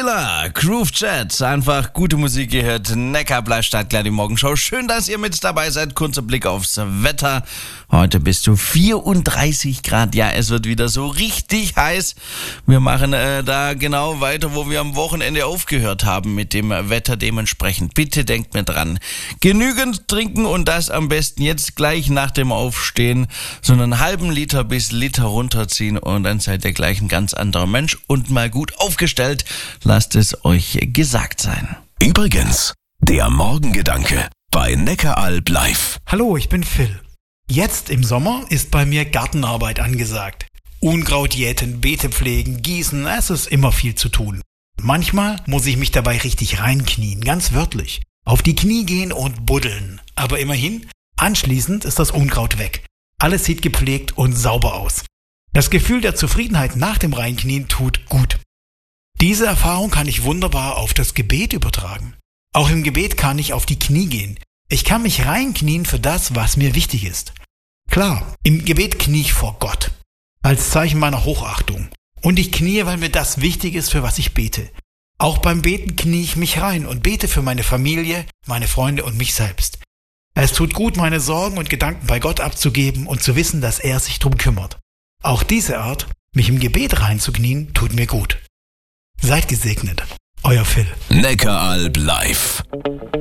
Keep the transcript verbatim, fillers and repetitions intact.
Attila, Groove Chat, einfach gute Musik gehört. Neckar Startklar, die Morgenshow. Schön, dass ihr mit dabei seid. Kurzer Blick aufs Wetter. Heute bis zu vierunddreißig Grad. Ja, es wird wieder so richtig heiß. Wir machen äh, da genau weiter, wo wir am Wochenende aufgehört haben mit dem Wetter dementsprechend. Bitte denkt mir dran. Genügend trinken und das am besten jetzt gleich nach dem Aufstehen. So einen halben Liter bis Liter runterziehen und dann seid ihr gleich ein ganz anderer Mensch und mal gut aufgestellt. Lasst es euch gesagt sein. Übrigens, der Morgengedanke bei Neckaralb live. Hallo, ich bin Phil. Jetzt im Sommer ist bei mir Gartenarbeit angesagt. Unkraut jäten, Beete pflegen, gießen, es ist immer viel zu tun. Manchmal muss ich mich dabei richtig reinknien, ganz wörtlich. Auf die Knie gehen und buddeln. Aber immerhin, anschließend ist das Unkraut weg. Alles sieht gepflegt und sauber aus. Das Gefühl der Zufriedenheit nach dem Reinknien tut gut. Diese Erfahrung kann ich wunderbar auf das Gebet übertragen. Auch im Gebet kann ich auf die Knie gehen. Ich kann mich reinknien für das, was mir wichtig ist. Klar, im Gebet knie ich vor Gott, als Zeichen meiner Hochachtung. Und ich kniee, weil mir das wichtig ist, für was ich bete. Auch beim Beten knie ich mich rein und bete für meine Familie, meine Freunde und mich selbst. Es tut gut, meine Sorgen und Gedanken bei Gott abzugeben und zu wissen, dass er sich drum kümmert. Auch diese Art, mich im Gebet reinzuknien, tut mir gut. Seid gesegnet, euer Phil. Neckaralb live.